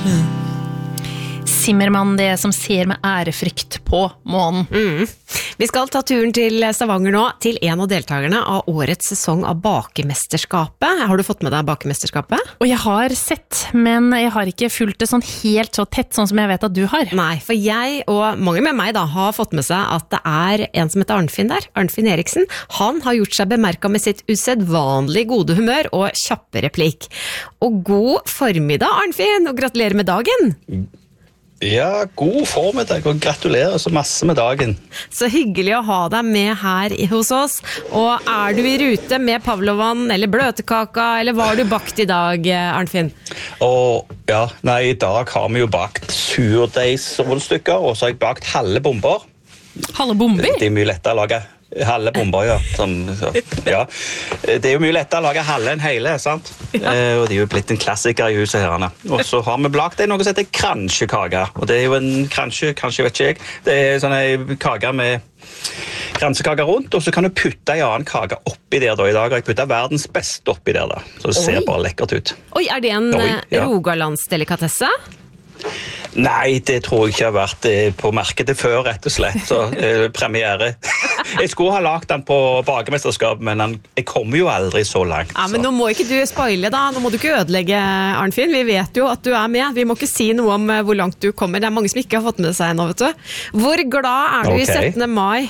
Simmermann, det som ser med ærefrykt på månen. Vi skal ta turen til Stavanger nå, til en av deltakerne av årets sesong av Bakemesterskapet. Har du fått med deg Bakemesterskapet? Og jeg har sett, men jeg har ikke fulgt det sånn helt så tett, sånn som jeg vet at du har. Nei, for jeg og mange med meg da, har fått med seg at det er en som heter Arnfinn der, Arnfinn Eriksen. Han har gjort seg bemerket med sitt usedvanlig gode humør og kjappe replikk. Og god formiddag, Arnfinn, og gratulerer med dagen! Ja, god formiddag, og gratulerer så masse med dagen. Så hyggelig å ha deg med her hos oss. Og er du i rute med pavlovan eller bløtkaka, eller hva har du bakt i dag, Arnfinn? I dag har vi jo bakt surdeigsrundstykker, og så har jeg bakt halve bomber. Halve bomber? Det er mye lettere å lage halve bomber, ja. Det er jo mye lettere å lage halve enn hele, sant? Ja. Og det er jo blitt en klassiker i huset her. Og så har vi lagt noe som heter kransjekake. Og det er jo en kanskje vet ikke jeg. Det er sånne kake med kransekake rundt, og så kan du putte en annen kake oppi der da. I dag har jeg puttet verdens beste oppi der da. Så det ser bare lekkert ut. Oi, er det en Rogalandsdelikatesse? Nei, det tror jeg ikke har vært på markedet før, rett og slett. Så premiere. Jeg skulle ha lagt den på bakemesterskap, men jeg kommer jo aldri så langt. Ja, men nå må ikke du spoile da. Nå må du ikke ødelegge, Arnfinn. Vi vet jo at du er med. Vi må ikke si noe om hvor langt du kommer. Det er mange som ikke har fått med seg nå, vet du. Hvor glad er du i 17. mai?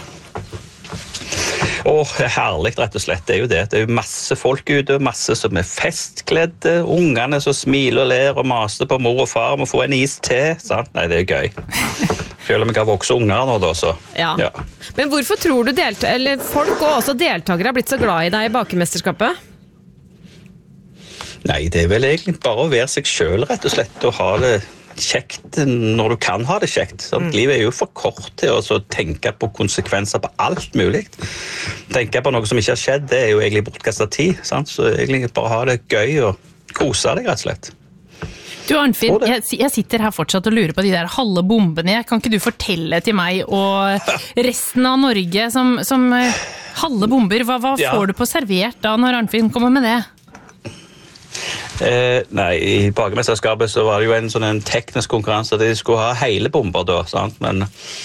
Det er herlig, rett og slett. Det er jo det. Det er jo masse folk ute, masse som er festkledde, ungene som smiler og ler og maser på mor og far om å få en is til. Sant? Nei, det er gøy. Selv om jeg har vokse unger nå, da, så. Ja. Men hvorfor tror du folk og også deltakere har blitt så glad i deg i Bakemesterskapet? Nei, det er vel egentlig bare å være seg selv, rett og slett, og ha det kjekt når du kan ha det kjekt. Livet er jo for kort til å tenke på konsekvenser på alt mulig. Tenke på noe som ikke har skjedd, det er jo egentlig bortkastet tid. Sant? Så egentlig bare ha det gøy og kose deg, rett og slett. Du, Arnfinn, jeg sitter her fortsatt og lurer på de der halve bombene. Kan ikke du fortelle til meg og resten av Norge som halve bomber? Hva får du på servert da når Arnfinn kommer med det? Nei, i Bakemesterskapet så var det jo en teknisk konkurranse. De skulle ha hele bomber da, sant? Men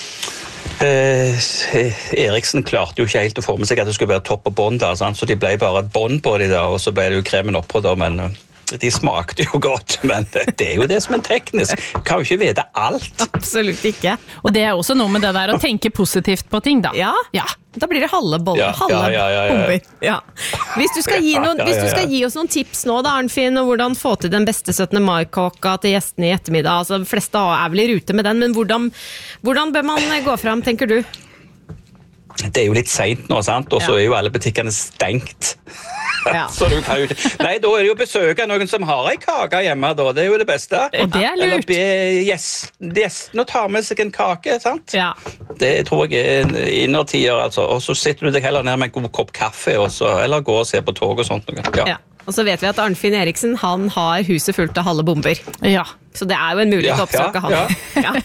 Eriksen klarte jo ikke helt å få med seg at det skulle være topp og bånd der, sant? Så de ble bare bånd på de der, og så ble det jo kremen oppå da, men de smakte jo godt, men det er jo det som er teknisk. Kan jo ikke vite alt. Absolutt ikke. Og det er også noe med det der å tenke positivt på ting, da. Ja. Da blir det halve boller, bomber. Ja. Hvis du skal gi oss noen tips nå da, Arnfinn, og hvordan få til den beste 17. mai-kaka til gjestene i ettermiddag, altså de fleste er vel i rute med den, men hvordan bør man gå frem, tenker du? Det er jo litt sent nå, sant? Og så er jo alle butikkene stengt. Så du kan jo ikke... Nei, da er det jo å besøke noen som har en kake hjemme, da. Det er jo det beste. Og det er lurt. Eller be gjestene å ta med seg en kake, sant? Ja. Det tror jeg er en innertier, altså. Og så sitter du deg heller ned med en god kopp kaffe, eller gå og se på tog og sånt. Ja. Og så vet vi at Arnfinn Eriksen, han har huset fullt av halve bomber. Ja. Så det er jo en mulighet å oppsøke han.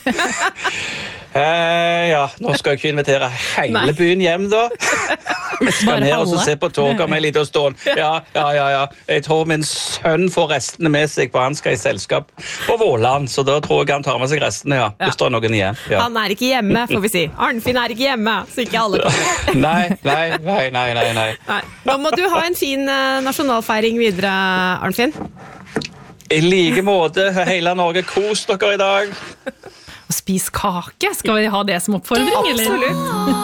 Nå skal jeg ikke invitere hele byen hjem da. Vi skal ned og se på tog om en liten stund. Ja. Jeg tror min sønn får restene med seg, for han skal i selskap på Våland, så da tror jeg han tar med seg restene, hvis det er noen igjen. Ja. Han er ikke hjemme, får vi si. Arnfinn er ikke hjemme, så ikke alle kommer. Nei. Nå må du ha en fin nasjonalfeiring videre, Arnfinn. I like måte, hele Norge, kos dere i dag. Og spis kake, skal vi ha det som oppfordring? Absolutt.